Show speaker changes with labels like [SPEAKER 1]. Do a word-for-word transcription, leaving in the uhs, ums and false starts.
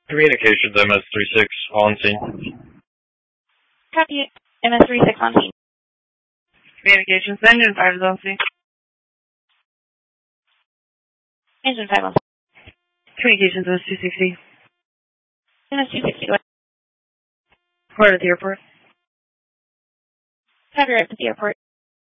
[SPEAKER 1] Communications M S thirty-six on scene.
[SPEAKER 2] Copy. M S thirty-six on scene.
[SPEAKER 3] Communications engine five is on scene.
[SPEAKER 2] Engine five on scene.
[SPEAKER 3] Communications M S two sixty.
[SPEAKER 2] M S two sixty.
[SPEAKER 3] Port at the airport.
[SPEAKER 2] Copy right at the airport.